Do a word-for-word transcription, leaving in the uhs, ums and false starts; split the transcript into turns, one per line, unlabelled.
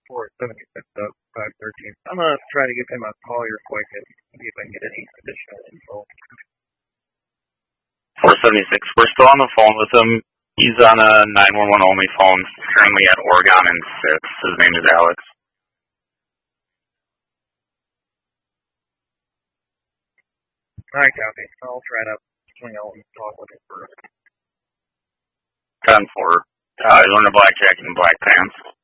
four seventy-six up, five thirteen. I'm gonna try to give him a call here quick and see if I can get any additional info.
four seventy-six, we're still on the phone with him. He's on a nine one one only phone, currently at Oregon and six. His name is Alex.
Alright, copy. I'll try to swing out and talk with him first.
ten four. Uh, he's wearing a black jacket and black pants.